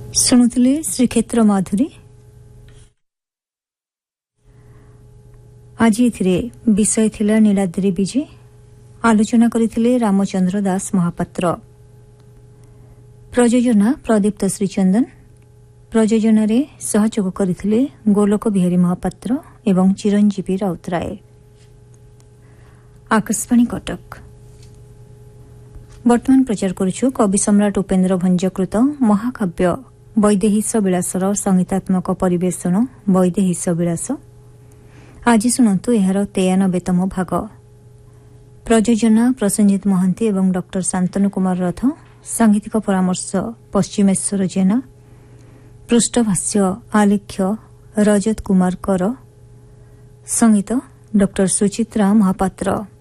ଶୁଣୁଥିଲେ ଶ୍ରୀକ୍ଷେତ୍ର ମାଧୁରୀ। ଆଜି ଏଥିରେ ବିଷୟ ଥିଲା ନୀଳାଦ୍ରି ବିଜେ। ଆଲୋଚନା କରିଥିଲେ ରାମଚନ୍ଦ୍ର ଦାସ ମହାପାତ୍ର। ପ୍ରଯୋଜନା ପ୍ରଦୀପ୍ତ ଶ୍ରୀଚନ୍ଦନ। ପ୍ରଯୋଜନାରେ ସହଯୋଗ କରିଥିଲେ ଗୋଲୋକ ବିହାରୀ ମହାପାତ୍ର ଏବଂ ଚିରଞ୍ଜୀବୀ ରାଉତରାୟ। ଆକାଶବାଣୀ କଟକ। ବର୍ତ୍ତମାନ ପ୍ରଚାର କରୁଛୁ କବି ସମ୍ରାଟ ଉପେନ୍ଦ୍ର ଭଞ୍ଜକୃତ ମହାକାବ୍ୟ ବୈଦେହୀଶ ବିଳାସର ସଂଗୀତାତ୍ମକ ପରିବେଷଣ ବୈଦେହୀଶ ବିଳାସ। ଆଜି ଶୁଣନ୍ତୁ ଏହାର 93ତମ ଭାଗ। ପ୍ରଯୋଜନା ପ୍ରସେନଜିତ ମହାନ୍ତି ଏବଂ ଡକ୍ଟର ଶାନ୍ତନୁ କୁମାର ରଥ। ସାଙ୍ଗୀତିକ ପରାମର୍ଶ ପଶ୍ଚିମେଶ୍ୱର ଜେନା। ପୃଷ୍ଠଭାଷ୍ୟ ଆଲେଖ୍ୟ ରଜତ କୁମାର କର। ସଙ୍ଗୀତ ଡକ୍ଟର ସୁଚିତ୍ରା ମହାପାତ୍ର।